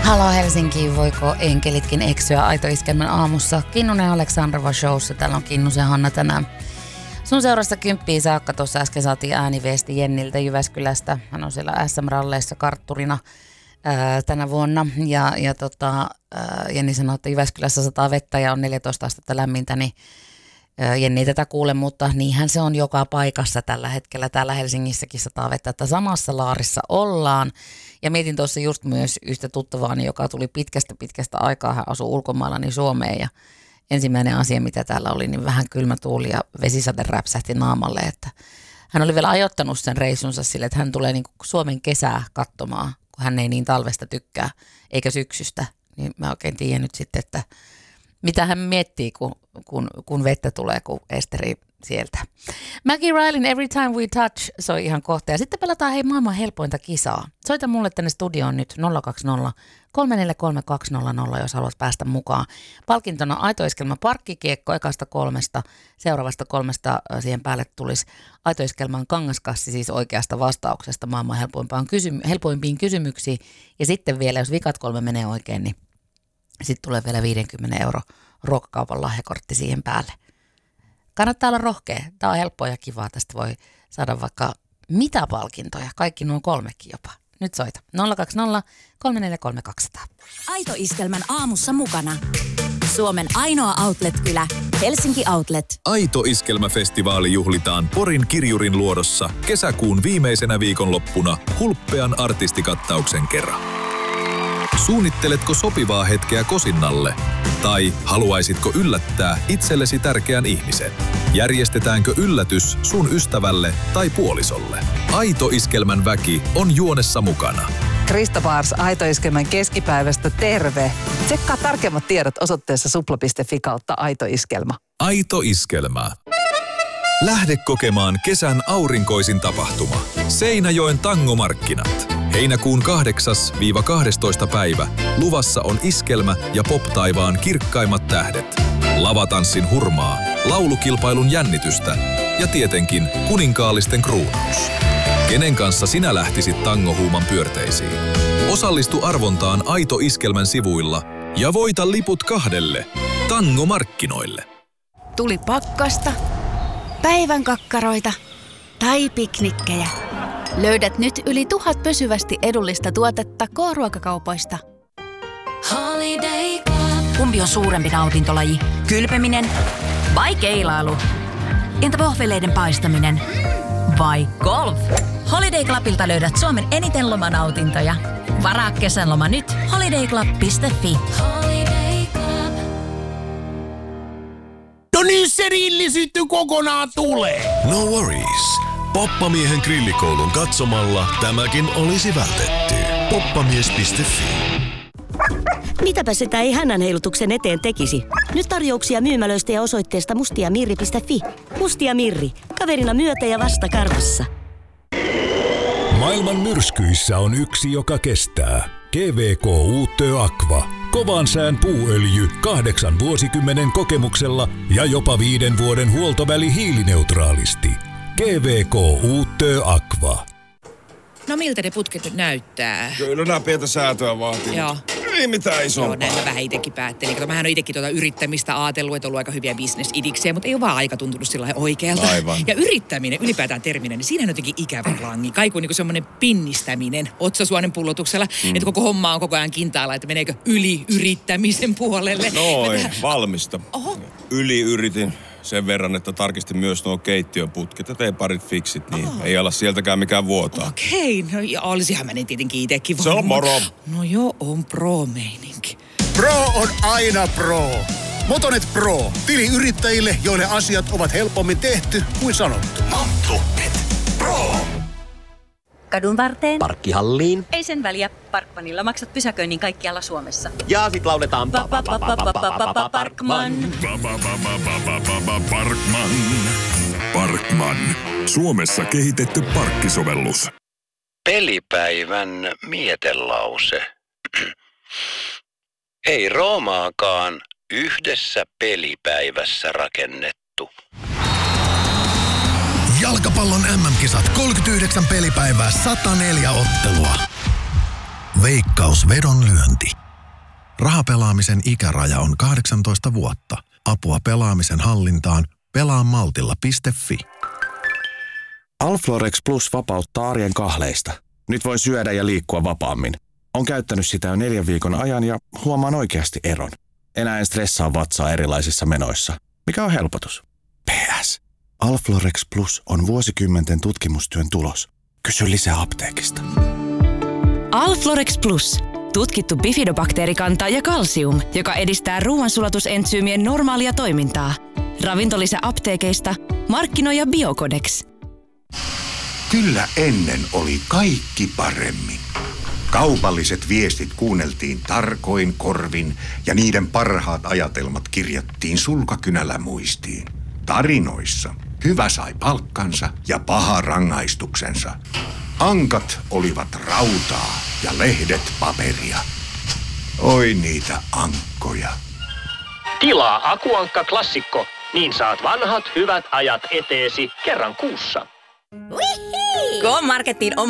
Halo Helsinki, voiko enkelitkin eksyä Aito Iskelmän aamussa? Kinnunen Aleksandrova showssa, täällä on Kinnusen Hanna tänään. Sun seurassa 10 saakka, tuossa äsken saatiin ääniviesti Jenniltä Jyväskylästä. Hän on siellä SM-ralleissa kartturina tänä vuonna. Jenni sanoi, että Jyväskylässä sataa vettä ja on 14 astetta lämmintä, niin Jenni ei tätä kuule, mutta niinhän se on joka paikassa tällä hetkellä. Täällä Helsingissäkin sataa vettä, että samassa laarissa ollaan. Ja mietin tuossa just myös yhtä tuttavaani, joka tuli pitkästä aikaa, hän asui ulkomailla niin Suomeen. Ja ensimmäinen asia, mitä täällä oli, niin vähän kylmä tuuli ja vesisade räpsähti naamalle. Että hän oli vielä ajoittanut sen reissunsa sille, että hän tulee niin kuin Suomen kesää katsomaan, kun hän ei niin talvesta tykkää, eikä syksystä. Niin mä oikein tiedän nyt sitten, että mitä hän miettii, kun vettä tulee, kun Esteri sieltä. Maggie Rylin Every Time We Touch soi ihan kohta. Ja sitten pelataan maailman helpointa kisaa. Soita mulle tänne studioon nyt 020 343 200, jos haluat päästä mukaan. Palkintona Aito Iskelmä parkkikiekko ekasta 3. Seuraavasta 3 siihen päälle tulisi Aito Iskelmän kangaskassi, siis oikeasta vastauksesta maailman helpoimpiin kysymyksiin. Ja sitten vielä, jos vikat 3 menee oikein, niin sitten tulee vielä 50 € ruokakaupan lahjakortti siihen päälle. Kannattaa olla rohkea. Tämä on helppoa ja kivaa. Tästä voi saada vaikka mitä palkintoja. Kaikki nuo 3 jopa. Nyt soita. 020 343 200. Aito Iskelmän aamussa mukana. Suomen ainoa outlet-kylä. Helsinki Outlet. Aito Iskelmäfestivaali juhlitaan Porin Kirjurin luodossa kesäkuun viimeisenä viikonloppuna hulppean artistikattauksen kerran. Suunnitteletko sopivaa hetkeä kosinnalle? Tai haluaisitko yllättää itsellesi tärkeän ihmisen? Järjestetäänkö yllätys sun ystävälle tai puolisolle? Aito Iskelmän väki on juonessa mukana. Krista Paars Aito Iskelmän keskipäivästä, terve! Tsekkaa tarkemmat tiedot osoitteessa supla.fi/Aito Iskelma. Aito Iskelmä. Lähde kokemaan kesän aurinkoisin tapahtuma. Seinäjoen tangomarkkinat. Heinäkuun 8-12 päivä luvassa on iskelmä ja pop-taivaan kirkkaimmat tähdet. Lavatanssin hurmaa, laulukilpailun jännitystä ja tietenkin kuninkaallisten kruunaus. Kenen kanssa sinä lähtisit tangohuuman pyörteisiin? Osallistu arvontaan Aito Iskelmän sivuilla ja voita liput 2 tangomarkkinoille. Tuli pakkasta, päivän kakkaroita tai piknikkejä. Löydät nyt yli 1000 pysyvästi edullista tuotetta K-ruokakaupoista. Holiday Club. Kumpi on suurempi nautintolaji? Kylpeminen vai keilailu? Entä vohveleiden paistaminen? Vai golf? Holiday Clubilta löydät Suomen eniten lomanautintoja. Varaa kesänloma nyt holidayclub.fi. Holiday Club. No niin, se rillisyytty kokonaan tulee. No worries. Poppamiehen grillikoulun katsomalla tämäkin olisi vältetty. Poppamies.fi. Mitäpä sitä ei hännänheilutuksen eteen tekisi? Nyt tarjouksia myymälöistä ja osoitteesta mustiamirri.fi. Mustia Mirri. Kaverina myötä ja vasta karvassa. Maailman myrskyissä on yksi, joka kestää. GVK Uutö Aqua. Kovan sään puuöljy 8 vuosikymmenen kokemuksella ja jopa 5 vuoden huoltoväli hiilineutraalisti. GVK Uutö Aqua. No miltä ne putket nyt näyttää? Kyllä nämä pientä säätöä vaatii. Joo. Ei mitään isompaa. Joo, näin mä vähän itsekin päättelin. Kato, mähän on itsekin yrittämistä ajatellut, että on ollut aika hyviä bisnesidiksejä, mutta ei ole vaan aika tuntunut sillä oikealta. Aivan. Ja yrittäminen, ylipäätään terminä, niin siinähän on jotenkin ikävä langi. Kaiku on niin semmoinen pinnistäminen otsasuonen pullotuksella, että koko homma on koko ajan kintaalla, että meneekö yli-yrittämisen puolelle. Noin, valmista. Oho. Yli-yritin sen verran, että tarkistin myös nuo keittiöputket ja tein parit fiksit, niin ei ala sieltäkään mikään vuotaa. Okei, no ja olisihan mä tietenkin itsekin Se on moro. No joo, on pro-meininki. Pro on aina pro. Motonet Pro. Tili yrittäjille, joille asiat ovat helpommin tehty kuin sanottu. Motonet Pro. Kadun varteen. Parkkihalliin. Ei sen väliä. Parkmanilla maksat pysäköinnin kaikkialla Suomessa. Ja sit lauletaan Parkman. Parkman. Parkman. Suomessa kehitetty parkkisovellus. Pelipäivän mietelause. Ei Roomaakaan yhdessä pelipäivässä rakennettu. Jalkapallon MM-kisat 39 pelipäivää, 104 ottelua. Veikkaus vedonlyönti. Rahapelaamisen ikäraja on 18 vuotta. Apua pelaamisen hallintaan pelaamaltilla.fi. Alflorex Plus vapauttaa arjen kahleista. Nyt voin syödä ja liikkua vapaammin. Olen käyttänyt sitä jo 4 viikon ajan ja huomaan oikeasti eron. Enää en stressaa vatsaa erilaisissa menoissa. Mikä on helpotus? PS. Alflorex Plus on vuosikymmenten tutkimustyön tulos. Kysy lisää apteekista. Alflorex Plus. Tutkittu bifidobakteerikanta ja kalsium, joka edistää ruoansulatusentsyymien normaalia toimintaa. Ravintolisä apteekeista, markkinoija Biocodex. Kyllä ennen oli kaikki paremmin. Kaupalliset viestit kuunneltiin tarkoin korvin ja niiden parhaat ajatelmat kirjattiin sulkakynällä muistiin. Tarinoissa hyvä sai palkkansa ja paha rangaistuksensa. Ankat olivat rautaa ja lehdet paperia. Oi niitä ankkoja. Tilaa Akuankka Klassikko, niin saat vanhat hyvät ajat eteesi kerran kuussa. Go-Marketin oma